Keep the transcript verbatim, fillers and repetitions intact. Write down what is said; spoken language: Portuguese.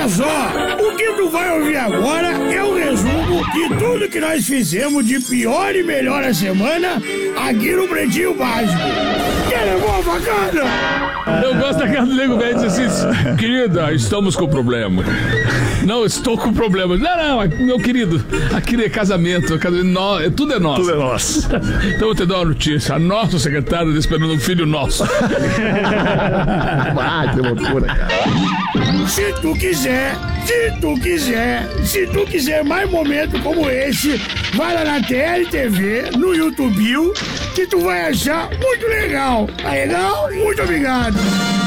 Olha só, o que tu vai ouvir agora é o resumo de tudo que nós fizemos de pior e melhor a semana aqui no Pretinho Básico. Que levou a facada? Eu gosto daquela do nego velho diz assim, querida, estamos com problema. Não, estou com problema. Não, não, meu querido, aqui é casamento, casamento tudo é nosso. Tudo é nosso. Então eu vou te dar uma notícia. A nossa secretária está esperando um filho nosso. Ah, que loucura, cara. Se tu quiser, se tu quiser, se tu quiser mais momentos como esse, vai lá na T L T V, no YouTube, que tu vai achar muito legal. Tá legal? Muito obrigado.